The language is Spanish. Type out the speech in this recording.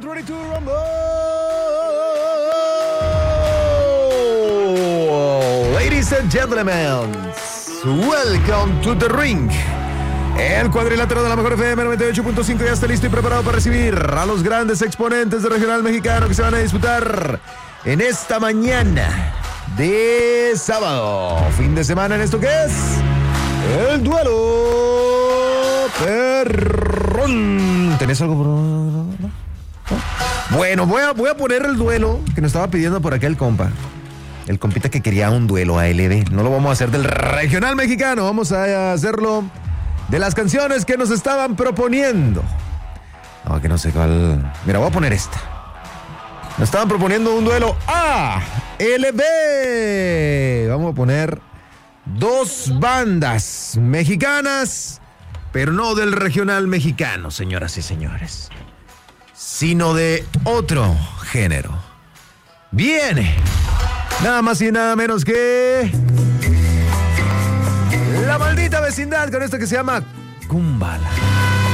22 Rumble. Ladies and gentlemen, welcome to the ring. El cuadrilátero de la mejor FM 98.5 ya está listo y preparado para recibir a los grandes exponentes del regional mexicano que se van a disputar en esta mañana de sábado. Fin de semana en esto que es el duelo perrón. ¿Tenés algo por...? ¿No? Bueno, voy a poner el duelo que nos estaba pidiendo por acá el compa. El compita que quería un duelo ALB. No lo vamos a hacer del regional mexicano, vamos a hacerlo de las canciones que nos estaban proponiendo. No, que no sé cuál. Mira, voy a poner esta. Nos estaban proponiendo un duelo ALB. Vamos a poner dos bandas mexicanas, pero no del regional mexicano, señoras y señores, sino de otro género. Viene nada más y nada menos que La Maldita Vecindad con esto que se llama Kumbala.